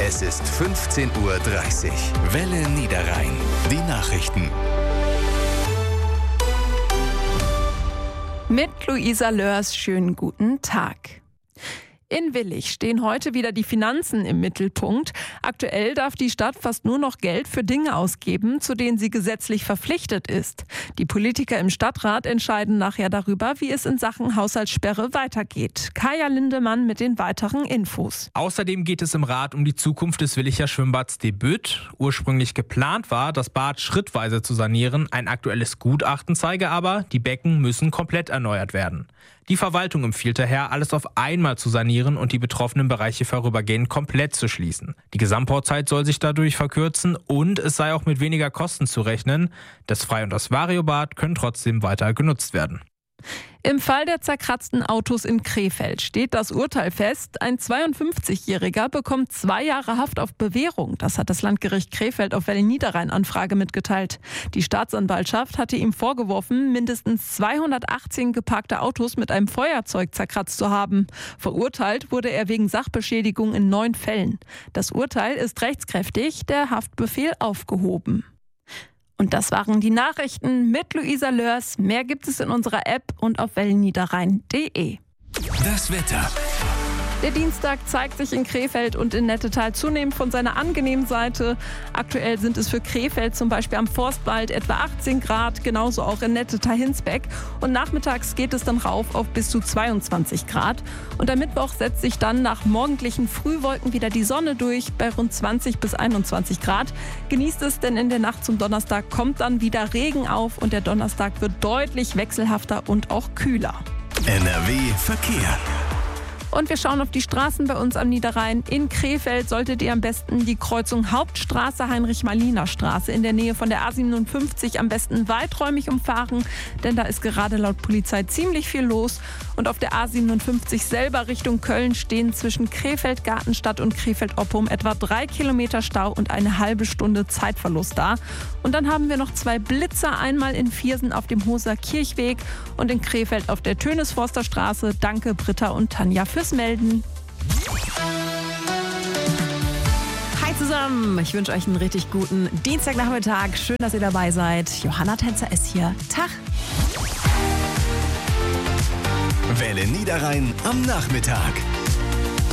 Es ist 15:30 Uhr. Welle Niederrhein. Die Nachrichten. Mit Luisa Lörs, schönen guten Tag. In Willich stehen heute wieder die Finanzen im Mittelpunkt. Aktuell darf die Stadt fast nur noch Geld für Dinge ausgeben, zu denen sie gesetzlich verpflichtet ist. Die Politiker im Stadtrat entscheiden nachher darüber, wie es in Sachen Haushaltssperre weitergeht. Kaya Lindemann mit den weiteren Infos. Außerdem geht es im Rat um die Zukunft des Willicher Schwimmbads Debüt. Ursprünglich geplant war, das Bad schrittweise zu sanieren. Ein aktuelles Gutachten zeige aber, die Becken müssen komplett erneuert werden. Die Verwaltung empfiehlt daher, alles auf einmal zu sanieren und die betroffenen Bereiche vorübergehend komplett zu schließen. Die Gesamtbauzeit soll sich dadurch verkürzen und es sei auch mit weniger Kosten zu rechnen. Das Frei- und das Variobad können trotzdem weiter genutzt werden. Im Fall der zerkratzten Autos in Krefeld steht das Urteil fest. Ein 52-Jähriger bekommt 2 Jahre Haft auf Bewährung. Das hat das Landgericht Krefeld auf Welle Niederrhein Anfrage mitgeteilt. Die Staatsanwaltschaft hatte ihm vorgeworfen, mindestens 218 geparkte Autos mit einem Feuerzeug zerkratzt zu haben. Verurteilt wurde er wegen Sachbeschädigung in 9 Fällen. Das Urteil ist rechtskräftig, der Haftbefehl aufgehoben. Und das waren die Nachrichten mit Luisa Lörs. Mehr gibt es in unserer App und auf wellenniederrhein.de. Das Wetter. Der Dienstag zeigt sich in Krefeld und in Nettetal zunehmend von seiner angenehmen Seite. Aktuell sind es für Krefeld zum Beispiel am Forstwald etwa 18 Grad, genauso auch in Nettetal-Hinsbeck. Und nachmittags geht es dann rauf auf bis zu 22 Grad. Und am Mittwoch setzt sich dann nach morgendlichen Frühwolken wieder die Sonne durch bei rund 20 bis 21 Grad. Genießt es, denn in der Nacht zum Donnerstag kommt dann wieder Regen auf und der Donnerstag wird deutlich wechselhafter und auch kühler. NRW Verkehr. Und wir schauen auf die Straßen bei uns am Niederrhein. In Krefeld solltet ihr am besten die Kreuzung Hauptstraße Heinrich-Malina-Straße in der Nähe von der A57 am besten weiträumig umfahren, denn da ist gerade laut Polizei ziemlich viel los. Und auf der A57 selber Richtung Köln stehen zwischen Krefeld-Gartenstadt und Krefeld-Oppum etwa 3 Kilometer Stau und eine halbe Stunde Zeitverlust da. Und dann haben wir noch 2 Blitzer, einmal in Viersen auf dem Hoser Kirchweg und in Krefeld auf der Tönesforster Straße. Danke Britta und Tanja fürs Melden. Hi zusammen, ich wünsche euch einen richtig guten Dienstagnachmittag. Schön, dass ihr dabei seid. Johanna Tänzer ist hier. Tag. Welle Niederrhein am Nachmittag.